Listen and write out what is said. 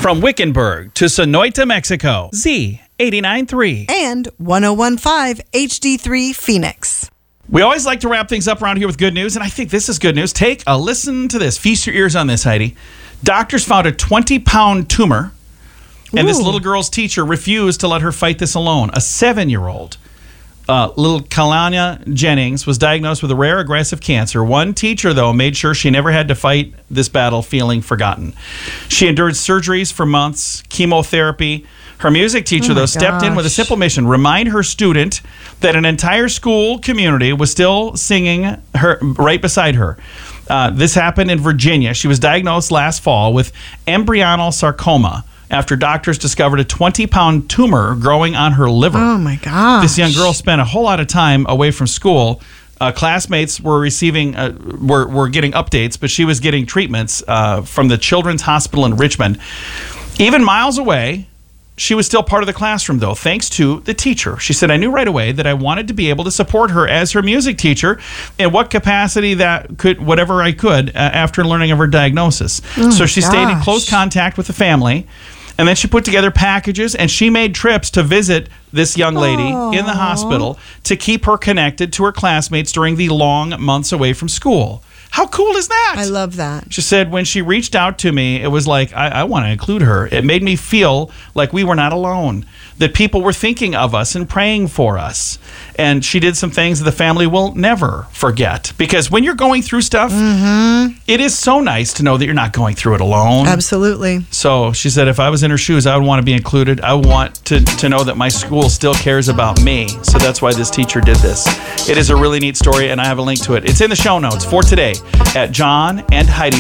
From Wickenburg to Sonoita, Mexico, Z89.3. And 101.5 HD3 Phoenix. We always like to wrap things up around here with good news, and I think this is good news. Take a listen to this. Feast your ears on this, Heidi. Doctors found a 20-pound tumor, and this little girl's teacher refused to let her fight this alone. A 7-year-old, little Kalanya Jennings, was diagnosed with a rare aggressive cancer. One teacher, though, made sure she never had to fight this battle feeling forgotten. She endured surgeries for months, chemotherapy. Her music teacher, though, stepped in with a simple mission: remind her student that an entire school community was still singing her right beside her. This happened in Virginia. She was diagnosed last fall with embryonal sarcoma after doctors discovered a 20-pound tumor growing on her liver. Oh, my gosh. This young girl spent a whole lot of time away from school. Classmates were receiving, were getting updates, but she was getting treatments from the Children's Hospital in Richmond. Even miles away, she was still part of the classroom, though, thanks to the teacher. She said, I knew right away that I wanted to be able to support her as her music teacher in what capacity that could, whatever I could, after learning of her diagnosis. So she stayed in close contact with the family, and then she put together packages, and she made trips to visit this young lady in the hospital to keep her connected to her classmates during the long months away from school. How cool is that? I love that. She said, when she reached out to me, it was like, I want to include her. It made me feel like we were not alone, that people were thinking of us and praying for us. And she did some things that the family will never forget. Because when you're going through stuff, it is so nice to know that you're not going through it alone. Absolutely. So she said, if I was in her shoes, I would want to be included. I want to know that my school still cares about me. So that's why this teacher did this. It is a really neat story, and I have a link to it. It's in the show notes for today at John and Heidi